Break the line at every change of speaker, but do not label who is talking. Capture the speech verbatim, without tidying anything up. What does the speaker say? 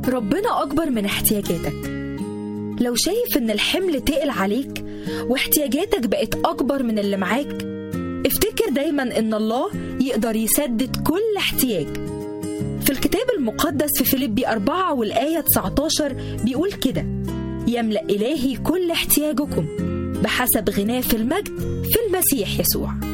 ربنا أكبر من احتياجاتك. لو شايف إن الحمل تقل عليك واحتياجاتك بقت أكبر من اللي معاك، افتكر دايما إن الله يقدر يسدد كل احتياج. في الكتاب المقدس في فيليبي أربعة والآية تسعة عشر بيقول كده: يملأ إلهي كل احتياجكم بحسب غناه في المجد في المسيح يسوع.